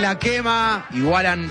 En la quema igualan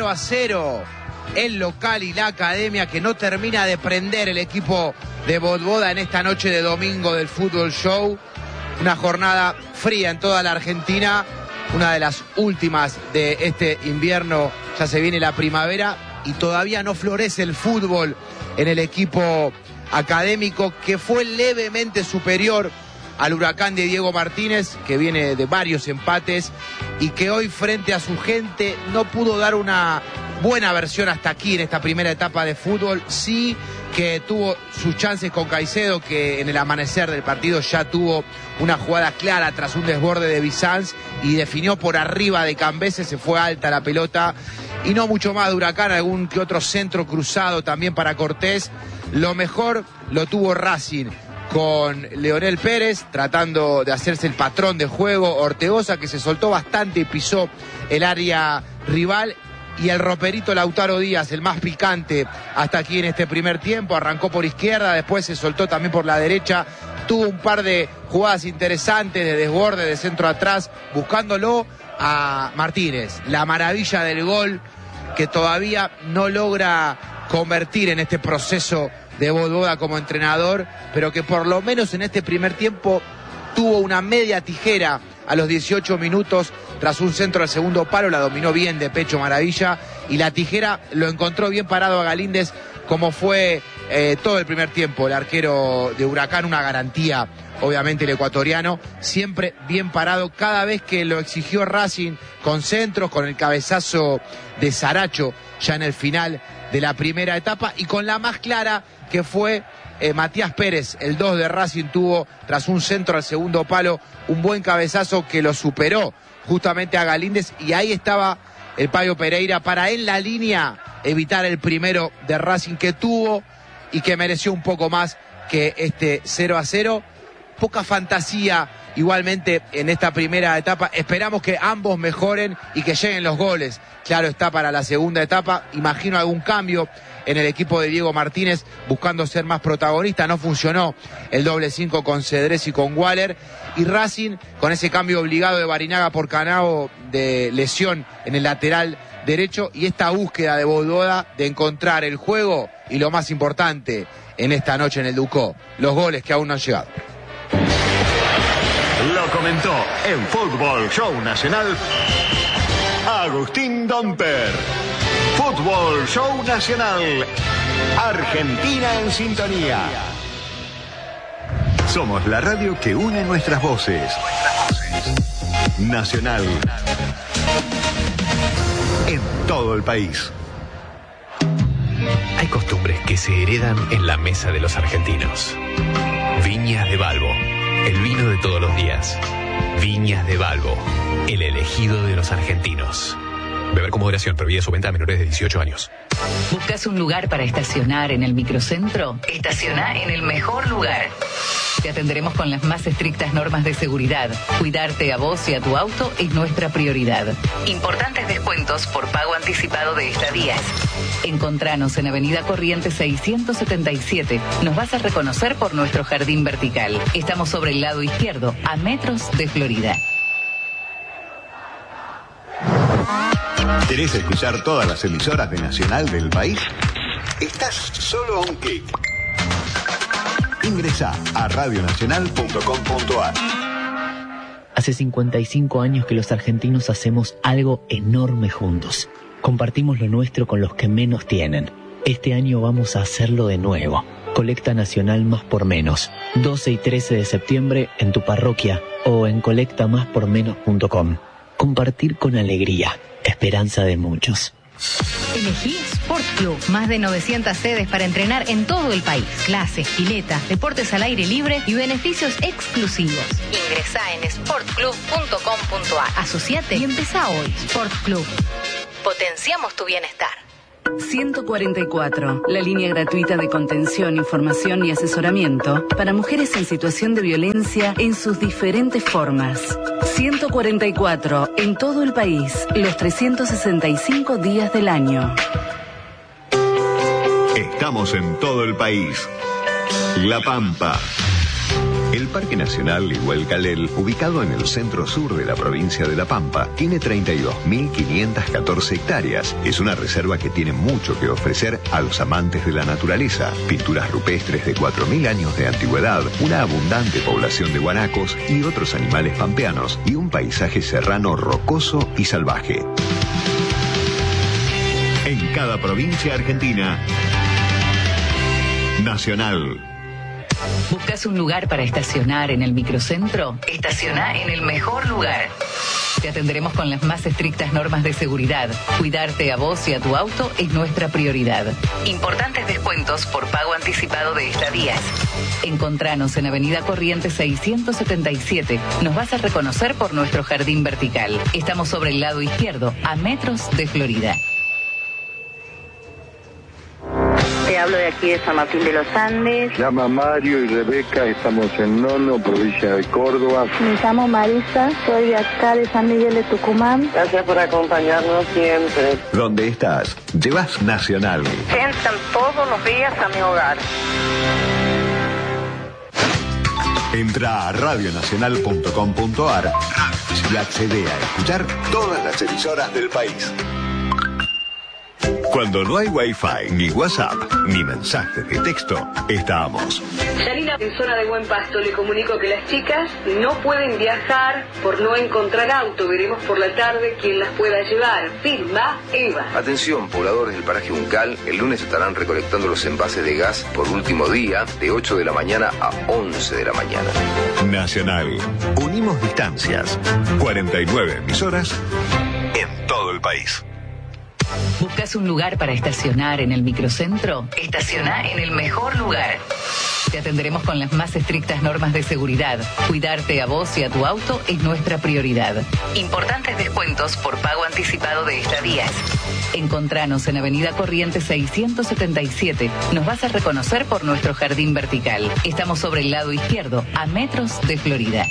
0-0 el local y la academia, que no termina de prender el equipo de Vodvoda en esta noche de domingo del Fútbol Show. Una jornada fría en toda la Argentina, una de las últimas de este invierno. Ya se viene la primavera y todavía no florece el fútbol en el equipo académico, que fue levemente superior al Huracán de Diego Martínez, que viene de varios empates y que hoy frente a su gente no pudo dar una buena versión hasta aquí en esta primera etapa de fútbol. Sí que tuvo sus chances con Caicedo, que en el amanecer del partido ya tuvo una jugada clara tras un desborde de Bizanz y definió por arriba de Cambese, se fue alta la pelota, y no mucho más de Huracán, algún que otro centro cruzado también para Cortés. Lo mejor lo tuvo Racing, con Leonel Pérez tratando de hacerse el patrón de juego, Ortegoza, que se soltó bastante y pisó el área rival, y el roperito Lautaro Díaz, el más picante hasta aquí en este primer tiempo. Arrancó por izquierda, después se soltó también por la derecha, tuvo un par de jugadas interesantes de desborde, de centro atrás, buscándolo a Martínez. La maravilla del gol que todavía no logra convertir en este proceso de Vodvoda como entrenador, pero que por lo menos en este primer tiempo tuvo una media tijera a los 18 minutos tras un centro al segundo palo. La dominó bien de pecho, maravilla, y la tijera lo encontró bien parado a Galíndez, como fue todo el primer tiempo. El arquero de Huracán, una garantía, obviamente el ecuatoriano, siempre bien parado. Cada vez que lo exigió Racing con centros, con el cabezazo de Saracho ya en el final de la primera etapa, y con la más clara que fue Matías Pérez, el 2 de Racing, tuvo tras un centro al segundo palo un buen cabezazo que lo superó justamente a Galíndez, y ahí estaba el Payo Pereira para en la línea evitar el primero de Racing, que tuvo y que mereció un poco más que este 0-0. Poca fantasía igualmente en esta primera etapa. Esperamos que ambos mejoren y que lleguen los goles. Claro está, para la segunda etapa imagino algún cambio en el equipo de Diego Martínez, buscando ser más protagonista. No funcionó el doble 5 con Cedrés y con Waller, y Racing con ese cambio obligado de Barinaga por Canao de lesión en el lateral derecho, y esta búsqueda de Vodvoda de encontrar el juego y, lo más importante en esta noche en el Ducó, los goles que aún no han llegado. Lo comentó en Fútbol Show Nacional Agustín Domper. Fútbol Show Nacional, Argentina en sintonía. Somos la radio que une nuestras voces. Nacional en todo el país. Hay costumbres que se heredan en la mesa de los argentinos. Viñas de Balbo, el vino de todos los días. Viñas de Balbo, el elegido de los argentinos. Beber con moderación, prohibida su venta a menores de 18 años. ¿Buscas un lugar para estacionar en el microcentro? Estaciona en el mejor lugar. Te atenderemos con las más estrictas normas de seguridad. Cuidarte a vos y a tu auto es nuestra prioridad. Importantes descuentos por pago anticipado de estadías. Encontranos en Avenida Corrientes 677. Nos vas a reconocer por nuestro jardín vertical. Estamos sobre el lado izquierdo, a metros de Florida. ¿Querés escuchar todas las emisoras de Nacional del país? Estás solo a un clic. Ingresá a radionacional.com.ar. Hace 55 años que los argentinos hacemos algo enorme juntos. Compartimos lo nuestro con los que menos tienen. Este año vamos a hacerlo de nuevo. Colecta Nacional Más por Menos. 12 y 13 de septiembre en tu parroquia o en colectamáspormenos.com. Compartir con alegría. Esperanza de muchos. Elegí Sport Club. Más de 900 sedes para entrenar en todo el país. Clases, piletas, deportes al aire libre y beneficios exclusivos. Ingresá en sportclub.com.ar. Asociate y empezá hoy. Sport Club. Potenciamos tu bienestar. 144, la línea gratuita de contención, información y asesoramiento para mujeres en situación de violencia en sus diferentes formas. 144, en todo el país, los 365 días del año. Estamos en todo el país. La Pampa, El Parque Nacional Iguelcalel, ubicado en el centro sur de la provincia de La Pampa, tiene 32.514 hectáreas. Es una reserva que tiene mucho que ofrecer a los amantes de la naturaleza. Pinturas rupestres de 4.000 años de antigüedad, una abundante población de guanacos y otros animales pampeanos, y un paisaje serrano rocoso y salvaje. En cada provincia argentina, Nacional. ¿Buscas un lugar para estacionar en el microcentro? Estaciona en el mejor lugar. Te atenderemos con las más estrictas normas de seguridad. Cuidarte a vos y a tu auto es nuestra prioridad. Importantes descuentos por pago anticipado de estadías. Encontranos en Avenida Corrientes 677. Nos vas a reconocer por nuestro jardín vertical. Estamos sobre el lado izquierdo, a metros de Florida. Te hablo de aquí de San Martín de los Andes. Llama Mario y Rebeca, estamos en Nono, provincia de Córdoba. Me llamo Marisa, soy de acá de San Miguel de Tucumán. Gracias por acompañarnos siempre. ¿Dónde estás? Llevas Nacional. Entran todos los días a mi hogar. Entra a radionacional.com.ar y accede a escuchar todas las emisoras del país. Cuando no hay Wi-Fi, ni WhatsApp, ni mensajes de texto, estamos. Yanina, en zona de Buen Pasto, le comunico que las chicas no pueden viajar por no encontrar auto. Veremos por la tarde quién las pueda llevar. Firma Eva. Atención, pobladores del paraje Uncal, el lunes estarán recolectando los envases de gas por último día, de 8 de la mañana a 11 de la mañana. Nacional. Unimos distancias. 49 emisoras en todo el país. ¿Buscas un lugar para estacionar en el microcentro? Estaciona en el mejor lugar. Te atenderemos con las más estrictas normas de seguridad. Cuidarte a vos y a tu auto es nuestra prioridad. Importantes descuentos por pago anticipado de estadías. Encontranos en Avenida Corrientes 677. Nos vas a reconocer por nuestro jardín vertical. Estamos sobre el lado izquierdo, a metros de Florida.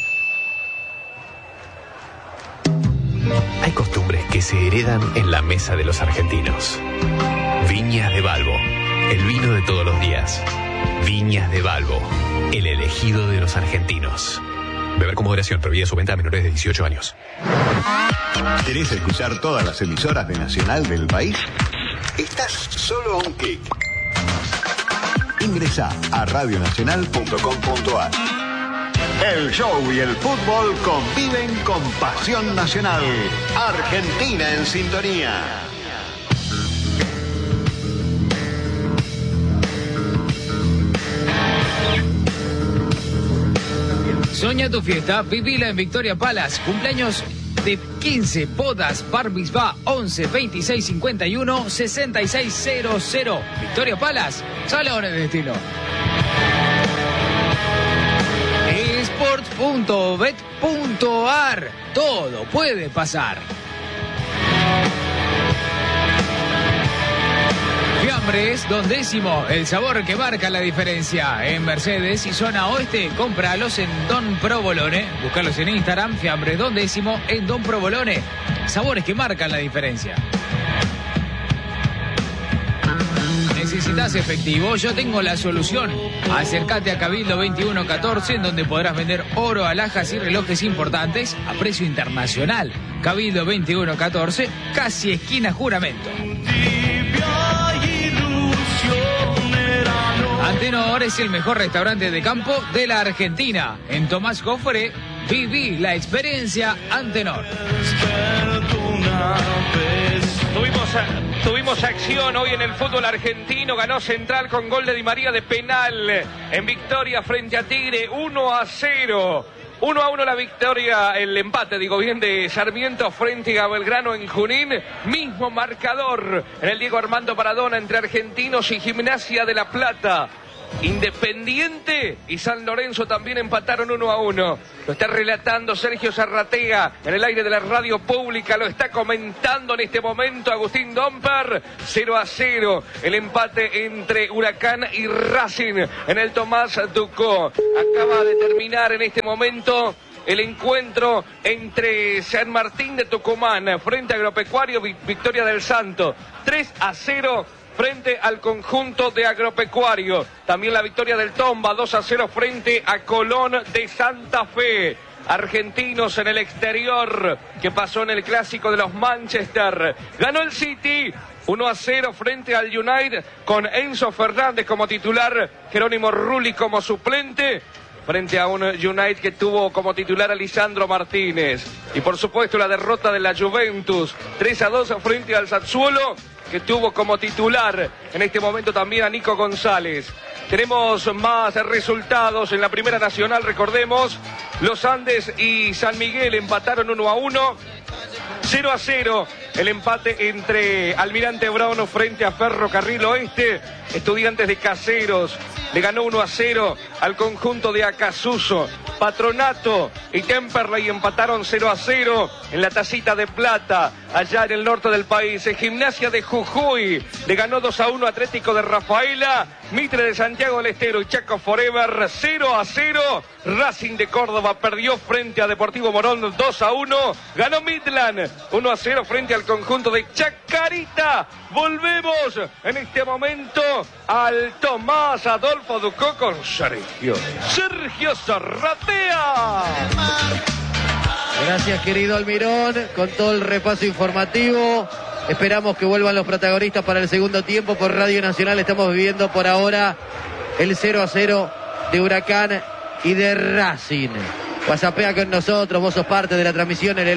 Hay costumbres que se heredan en la mesa de los argentinos. Viñas de Balbo, el vino de todos los días. Viñas de Balbo, el elegido de los argentinos. Beber con moderación, prohibida su venta a menores de 18 años. ¿Querés escuchar todas las emisoras de Nacional del país? Estás solo a un clic. Ingresa a radionacional.com.ar. El show y el fútbol conviven con pasión nacional. Argentina en sintonía. Soña tu fiesta, vivila en Victoria Palace. Cumpleaños de 15, bodas, bar mitzvah, 11 26 51 6600. Victoria Palace, salones de estilo. Sport.bet.ar. Todo puede pasar. Fiambres Don Décimo, el sabor que marca la diferencia. En Mercedes y zona oeste, cómpralos en Don Provolone. Búscalos en Instagram, Fiambres Don Décimo en Don Provolone. Sabores que marcan la diferencia. ¿Necesitas efectivo? Yo tengo la solución. Acércate a Cabildo 2114, en donde podrás vender oro, alhajas y relojes importantes a precio internacional. Cabildo 2114, casi esquina Juramento. Antenor es el mejor restaurante de campo de la Argentina. En Tomás Jofre, viví la experiencia Antenor. Tuvimos acción hoy en el fútbol argentino. Ganó Central con gol de Di María de penal en victoria frente a Tigre 1-0. 1-1 la victoria, el empate, digo bien, de Sarmiento frente a Belgrano en Junín. Mismo marcador en el Diego Armando Maradona entre Argentinos y Gimnasia de La Plata. Independiente y San Lorenzo también empataron 1-1. Lo está relatando Sergio Zarratea en el aire de la radio pública. Lo está comentando en este momento Agustín Domper. 0-0 el empate entre Huracán y Racing en el Tomás Ducó. Acaba de terminar en este momento el encuentro entre San Martín de Tucumán frente a Agropecuario, victoria del Santo. 3-0 frente al conjunto de Agropecuario. También la victoria del Tomba 2-0 frente a Colón de Santa Fe. Argentinos en el exterior, que pasó en el clásico de los Manchester. Ganó el City 1-0 frente al United con Enzo Fernández como titular, Jerónimo Rulli como suplente, frente a un United que tuvo como titular a Lisandro Martínez. Y por supuesto la derrota de la Juventus 3-2 frente al Sassuolo, que tuvo como titular en este momento también a Nico González. Tenemos más resultados en la Primera Nacional, recordemos. Los Andes y San Miguel empataron 1-1. 0-0 el empate entre Almirante Brown frente a Ferrocarril Oeste. Estudiantes de Caseros le ganó 1-0 al conjunto de Acasuso. Patronato y Temperley empataron 0-0 en la Tacita de Plata, allá en el norte del país. Gimnasia de Jujuy le ganó 2-1 Atlético de Rafaela. Mitre de Santiago del Estero y Chaco Forever 0-0. Racing de Córdoba perdió frente a Deportivo Morón 2-1. Ganó Midland 1-0 frente al conjunto de Chacarita. Volvemos en este momento al Tomás Adolfo Ducó con Sergio Zarratea. Gracias, querido Almirón, con todo el repaso informativo. Esperamos que vuelvan los protagonistas para el segundo tiempo. Por Radio Nacional estamos viviendo por ahora el 0-0 de Huracán y de Racing. WhatsAppea con nosotros, vos sos parte de la transmisión en el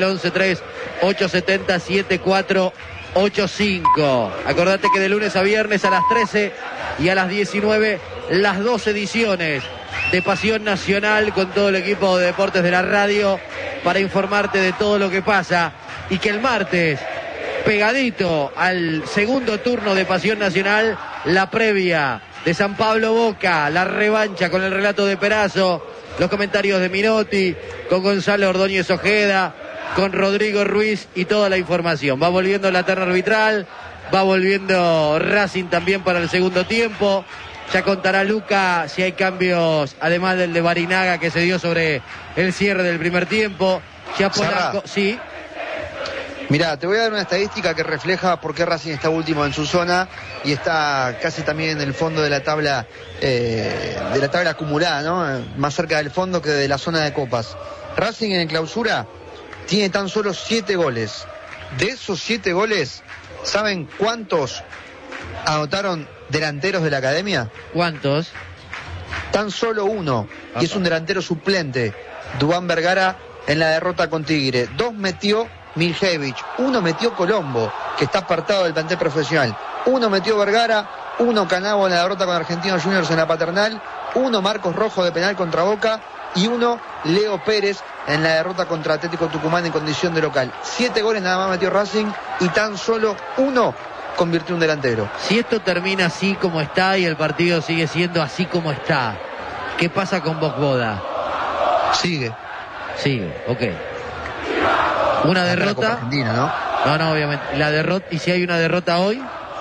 11-3-870-7485. Acordate que de lunes a viernes a las 13 y a las 19 las 2 ediciones de Pasión Nacional con todo el equipo de deportes de la radio para informarte de todo lo que pasa, y que el martes, pegadito al segundo turno de Pasión Nacional, la previa de San Pablo Boca, la revancha con el relato de Perazo, los comentarios de Minotti, con Gonzalo Ordóñez Ojeda, con Rodrigo Ruiz y toda la información. Va volviendo la terna arbitral, va volviendo Racing también para el segundo tiempo. Ya contará Luca si hay cambios, además del de Barinaga que se dio sobre el cierre del primer tiempo. Ya Polanco, sí. Mirá, te voy a dar una estadística que refleja por qué Racing está último en su zona y está casi también en el fondo de la tabla acumulada, ¿no? Más cerca del fondo que de la zona de copas. Racing en clausura tiene tan solo 7 goles. De esos 7 goles, ¿saben cuántos anotaron delanteros de la academia? ¿Cuántos? Tan solo uno, y es un delantero suplente, Duván Vergara, en la derrota con Tigre. 2 metió Miljevich, 1 metió Colombo, que está apartado del plantel profesional. 1 metió Vergara, 1 Canavo en la derrota con Argentinos Juniors en la Paternal, 1 Marcos Rojo de penal contra Boca y 1 Leo Pérez en la derrota contra Atlético Tucumán en condición de local. 7 goles nada más metió Racing y tan solo 1 convirtió un delantero. Si esto termina así como está y el partido sigue siendo así como está, ¿qué pasa con Bogboda? Sigue, ok. Una derrota. Argentina, ¿no? No, obviamente. La derrota, ¿y si hay una derrota hoy?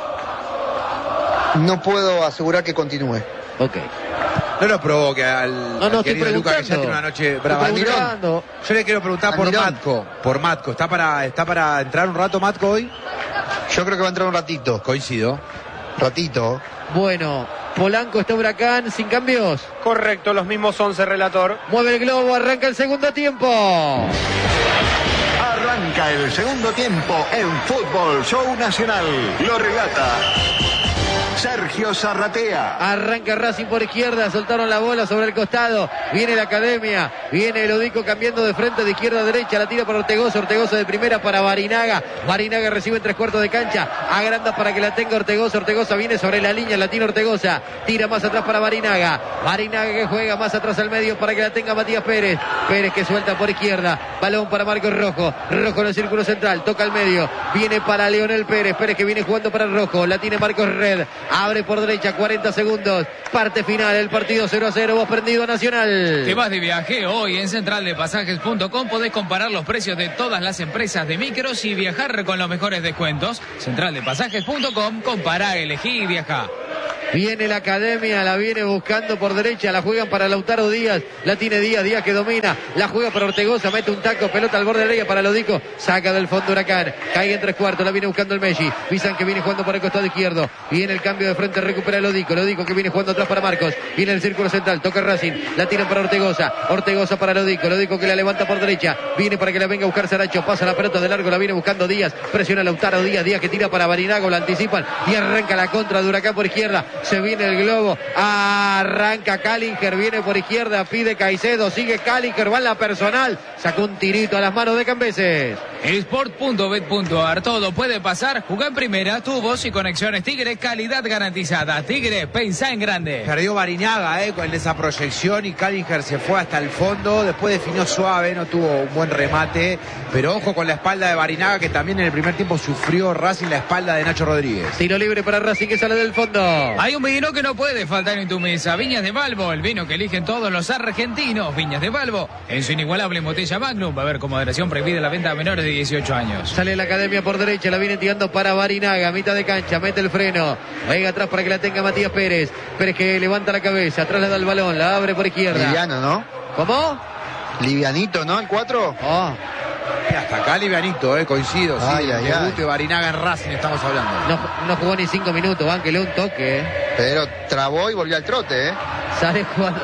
No puedo asegurar que continúe. Ok. No lo provoque al querido Luca, que ya tiene una noche brava. Yo le quiero preguntar por Matco. ¿Está para entrar un rato Matco hoy? Yo creo que va a entrar un ratito. Coincido. Ratito. Bueno, Polanco está Huracán, sin cambios. Correcto, los mismos 11, relator. Mueve el globo, arranca el segundo tiempo. Arranca el segundo tiempo en Fútbol Show Nacional. Lo relata Sergio Zarratea. Arranca Racing por izquierda, soltaron la bola sobre el costado. Viene la academia, viene el Odico cambiando de frente de izquierda a derecha. La tira para Ortegoza de primera para Barinaga. Barinaga recibe en 3/4 de cancha. Agranda para que la tenga Ortegoza. Ortegoza viene sobre la línea, la tiene Ortegoza. Tira más atrás para Barinaga. Barinaga que juega más atrás al medio para que la tenga Matías Pérez. Pérez que suelta por izquierda. Balón para Marcos Rojo. Rojo en el círculo central. Toca al medio. Viene para Leonel Pérez. Pérez que viene jugando para Rojo. La tiene Marcos Red. Abre por derecha, 40 segundos. Parte final, el partido 0-0. Vos prendido Nacional. Te vas de viaje hoy en centraldepasajes.com. Podés comparar los precios de todas las empresas de micros y viajar con los mejores descuentos. Centraldepasajes.com. Compará, elegí y viajá. Viene la academia, la viene buscando por derecha, la juegan para Lautaro Díaz, la tiene Díaz que domina, la juega para Ortegoza, mete un taco, pelota al borde del área para Lodico, saca del fondo Huracán, cae en 3/4, la viene buscando el Messi, Bizán que viene jugando por el costado izquierdo, viene el cambio de frente, recupera Lodico que viene jugando atrás para Marcos, viene el círculo central, toca Racing, la tiran para Ortegoza para Lodico que la levanta por derecha, viene para que la venga a buscar Saracho, pasa la pelota de largo, la viene buscando Díaz, presiona Lautaro Díaz que tira para Barinago, la anticipan y arranca la contra de Huracán por izquierda, se viene el globo, arranca Callinger, viene por izquierda, pide Caicedo, sigue Callinger, va en la personal, sacó un tirito a las manos de Cambeses. Sport.bet.ar, todo puede pasar, jugá en primera, tu voz y conexiones Tigre, calidad garantizada. Tigre, pensá en grande. Perdió Barinaga con esa proyección y Callinger se fue hasta el fondo, después definió suave, no tuvo un buen remate, pero ojo con la espalda de Barinaga que también en el primer tiempo sufrió Racing la espalda de Nacho Rodríguez. Tiro libre para Racing que sale del fondo. Hay un vino que no puede faltar en tu mesa, Viñas de Balbo, el vino que eligen todos los argentinos. Viñas de Balbo, en su inigualable botella Magnum, va a haber con moderación prohibida la venta a menores de 18 años. Sale la academia por derecha, la viene tirando para Barinaga, mitad de cancha, mete el freno, venga atrás para que la tenga Matías Pérez que levanta la cabeza, atrás le da el balón, la abre por izquierda. Liviano, ¿no? ¿Cómo? Livianito, ¿no? El 4. Hasta acá livianito, coincido. Ay, sí, ay, debut de Barinaga en Racing estamos hablando. No jugó ni 5 minutos, bánquele un toque. Pero trabó y volvió al trote, Sale jugando.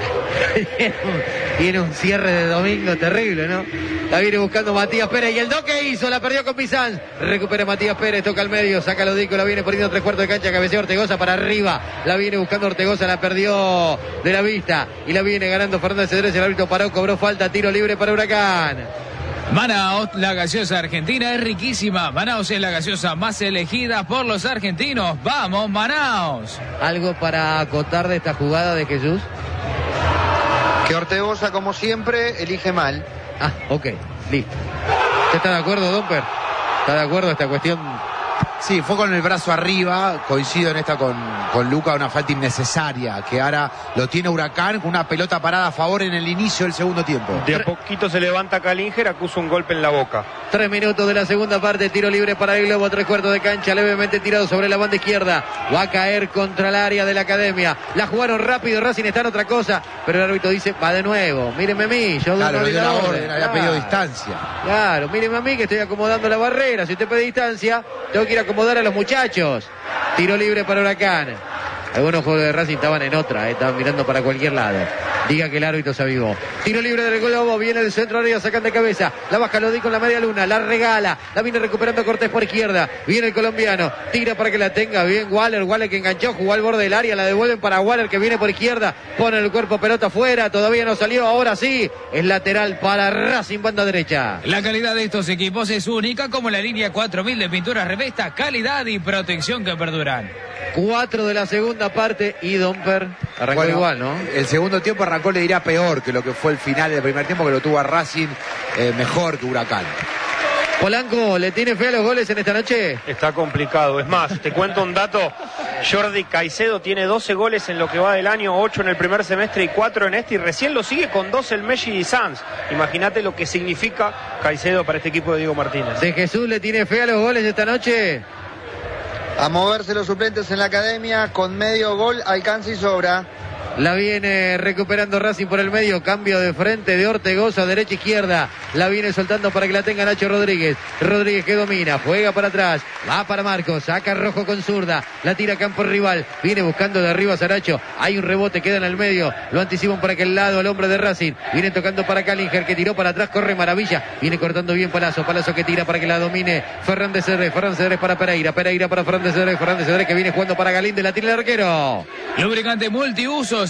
Tiene un cierre de domingo terrible, ¿no? La viene buscando Matías Pérez y el que hizo, la perdió con Bizán. Recupera Matías Pérez, toca al medio, saca Lodico, la viene poniendo 3/4 de cancha, cabecea Ortegoza para arriba. La viene buscando Ortegoza, la perdió de la vista y la viene ganando Fernández Cedrés. El árbitro paró, cobró falta, tiro libre para Huracán. Manaos, la gaseosa argentina es riquísima. Manaos es la gaseosa más elegida por los argentinos. ¡Vamos, Manaos! ¿Algo para acotar de esta jugada de Jesús? Que Ortegoza, como siempre, elige mal. Ok, listo. ¿Usted está de acuerdo, Domper? ¿Está de acuerdo esta cuestión? Sí, fue con el brazo arriba, coincido en esta con Luca, una falta innecesaria, que ahora lo tiene Huracán con una pelota parada a favor en el inicio del segundo tiempo. De a poquito se levanta Callinger, acusa un golpe en la boca. 3 minutos de la segunda parte, tiro libre para el Globo, 3/4 de cancha, levemente tirado sobre la banda izquierda, va a caer contra el área de la academia, la jugaron rápido, Racing está en otra cosa, pero el árbitro dice, va de nuevo, mírenme a mí, yo claro, doy la orden, había pedido distancia. Claro, mírenme a mí que estoy acomodando la barrera, si usted pide distancia, tengo que ir a acomodar a los muchachos. Tiro libre para Huracán. Algunos jugadores de Racing estaban en otra, estaban mirando para cualquier lado. Diga que el árbitro se avivó. Tiro libre del Globo, viene del centro área, sacan de cabeza. La baja Lodico con la media luna, la regala. La viene recuperando Cortés por izquierda. Viene el colombiano, tira para que la tenga bien Waller que enganchó, jugó al borde del área, la devuelven para Waller que viene por izquierda. Pone el cuerpo, pelota afuera, todavía no salió, ahora sí. Es lateral para Racing, banda derecha. La calidad de estos equipos es única, como la línea 4000 de pinturas Revesta, calidad y protección que perduran. 4 de la segunda parte y Domper arrancó igual, ¿no? El segundo tiempo arrancó, le diría, peor que lo que fue el final del primer tiempo, que lo tuvo a Racing mejor que Huracán. Polanco, ¿le tiene fe a los goles en esta noche? Está complicado. Es más, te cuento un dato. Jordi Caicedo tiene 12 goles en lo que va del año, 8 en el primer semestre y 4 en este. Y recién lo sigue con 2 el Messi y Sanz. Imagínate lo que significa Caicedo para este equipo de Diego Martínez. ¿De Jesús le tiene fe a los goles esta noche? A moverse los suplentes en la academia, con medio gol, alcanza y sobra. La viene recuperando Racing por el medio, cambio de frente de Ortegoza, derecha izquierda, la viene soltando para que la tenga Nacho Rodríguez, Rodríguez que domina, juega para atrás, va para Marcos, saca Rojo con zurda, la tira a campo rival, viene buscando de arriba a Saracho, hay un rebote, queda en el medio, lo anticipan para aquel lado el hombre de Racing, viene tocando para Callinger que tiró para atrás, corre Maravilla, viene cortando bien Palazzo que tira para que la domine Fernández Cedrés para Pereira para Fernández Cedrés que viene jugando para Galíndez, la tira el arquero. Lubricante multiuso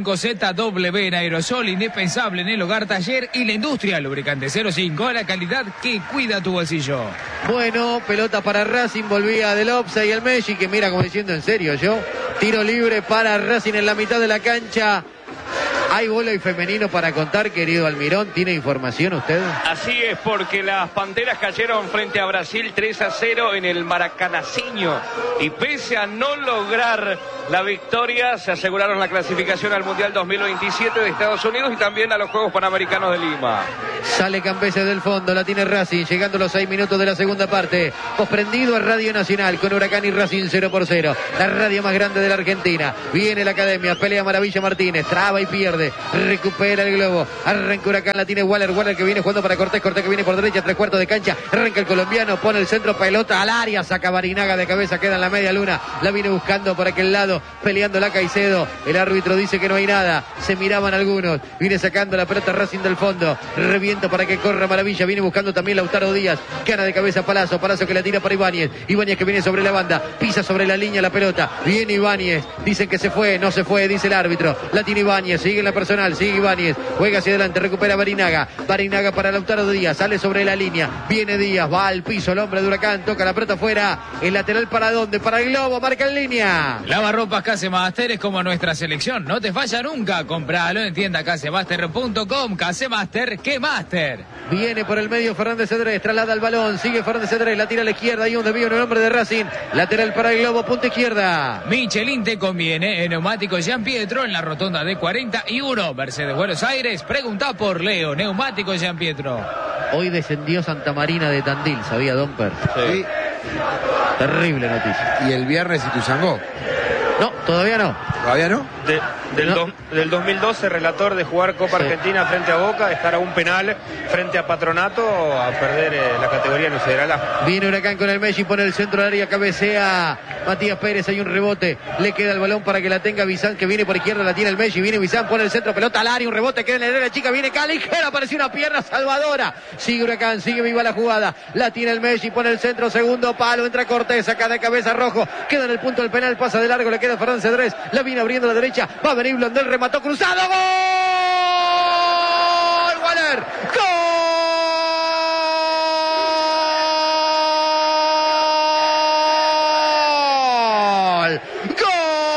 05ZW en aerosol, indispensable en el hogar, taller y la industria. Lubricante 05, la calidad que cuida tu bolsillo. Bueno, pelota para Racing, volvía del offside y el Messi, que mira como diciendo en serio yo. Tiro libre para Racing en la mitad de la cancha. ¿Hay vóley femenino para contar, querido Almirón? ¿Tiene información usted? Así es, porque las Panteras cayeron frente a Brasil 3-0 en el Maracanacinho. Y pese a no lograr la victoria, se aseguraron la clasificación al Mundial 2027 de Estados Unidos y también a los Juegos Panamericanos de Lima. Sale Campese del fondo, la tiene Racing, llegando los 6 minutos de la segunda parte. Posprendido a Radio Nacional con Huracán y Racing 0-0. La radio más grande de la Argentina. Viene la Academia, pelea Maravilla Martínez, traba y pierde, recupera el globo, arranca Huracán, la tiene Waller que viene jugando para Cortés que viene por derecha, 3/4 de cancha, arranca el colombiano, pone el centro, pelota al área, saca Barinaga de cabeza, queda en la media luna, la viene buscando por aquel lado, peleando la Caicedo, el árbitro dice que no hay nada, se miraban algunos, viene sacando la pelota Racing del fondo, reviento para que corra Maravilla, viene buscando también Lautaro Díaz, gana de cabeza Palazzo que la tira para Ibáñez que viene sobre la banda, pisa sobre la línea la pelota, viene Ibáñez, dicen que se fue, no se fue, dice el árbitro, la tiene Ibáñez, sigue en la personal, sigue Ibáñez, juega hacia adelante, recupera Barinaga para Lautaro Díaz, sale sobre la línea, viene Díaz, va al piso, el hombre de Huracán, toca la pelota afuera, el lateral para dónde, para el globo, marca en línea. Lavarropas Casemaster es como nuestra selección, no te falla nunca, compralo en tienda casemaster.com, Casemaster, ¿qué Master? Viene por el medio Fernández Cedrés, traslada el balón, sigue Fernández Cedrés, la tira a la izquierda, y un desvío en el hombre de Racing, lateral para el globo, punta izquierda. Michelin te conviene, en neumáticos Gian Pietro, en la rotonda de 41, Mercedes Buenos Aires, pregunta por Leo, neumáticos Gian Pietro. Hoy descendió Santa Marina de Tandil, ¿sabía, Domper? Sí. Terrible noticia. ¿Y el viernes Ituzaingó? No, todavía no. ¿Todavía no? Del 2012, relator de jugar Copa Argentina frente a Boca, de estar a un penal frente a Patronato, a perder la categoría en el Federal A. Viene Huracán con el Messi, pone el centro del área, cabecea Matías Pérez, hay un rebote, le queda el balón para que la tenga Bizán, que viene por izquierda, la tiene el Messi, viene Bizán, pone el centro, pelota al área, un rebote, queda en el área chica, viene Caligera, apareció una pierna salvadora, sigue Huracán, sigue viva la jugada, la tiene el Messi, pone el centro, segundo palo, entra Cortés, saca de cabeza Rojo, queda en el punto del penal, pasa de largo, le queda Fernández Cedrés, la viene abriendo a la derecha, va a venir Blondel, remató cruzado, ¡gol!